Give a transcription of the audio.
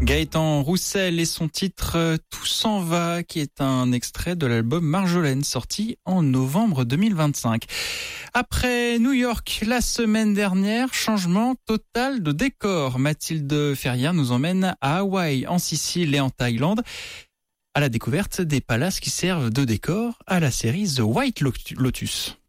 Gaëtan Roussel et son titre Tout s'en va, qui est un extrait de l'album Marjolaine, sorti en novembre 2025. Après New York, la semaine dernière, changement total de décor. Mathilde Ferrière nous emmène à Hawaï, en Sicile et en Thaïlande, à la découverte des palaces qui servent de décor à la série The White Lotus.